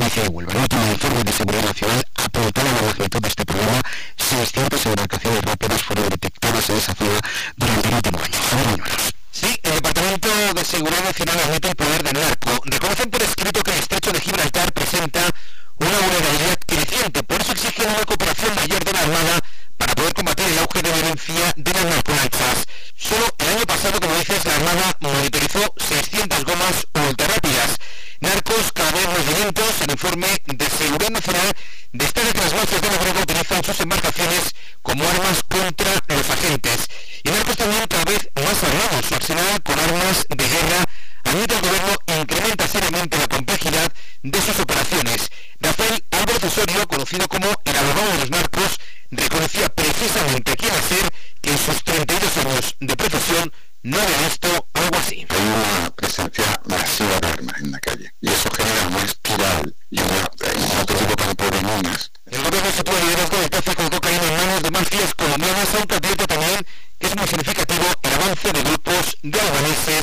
provincia de Huelva. El último informe de Seguridad Nacional apuntala la magnitud de este problema. 600 embarcaciones rápidas fueron detectadas en esa zona durante el último año. Javier Mañuelos. Sí, el Departamento de Seguridad Nacional admite el poder del narco. Reconocen por escrito que el estrecho de Gibraltar presenta una vulnerabilidad creciente. Por eso exigen una cooperación mayor de la Armada para poder combatir el auge de violencia de las narcolanchas. Solo el año pasado, como dices, la Armada monitorizó 600 gomas ultrarrápidas. Narcos cada vez más violentos. El informe de Seguridad Nacional destaca que las mafias de la droga utilizan sus embarcaciones como armas contra los agentes. Y narcos también cada vez más armados. Su arsenal con armas de guerra. Admite el gobierno incrementa seriamente la complejidad de sus operaciones. Rafael Álvarez Osorio, conocido como el abogado de los narcos, reconocía precisamente quién hacer que en sus 32 años de profesión no había visto algo así. Hay una presencia masiva de armas en la calle y eso genera una espiral y otro tipo de problemas. El gobierno se puede liderazgo del tráfico de cocaína en manos de mafias colombianas, aunque advierte también que es muy significativo el avance de grupos de albaneses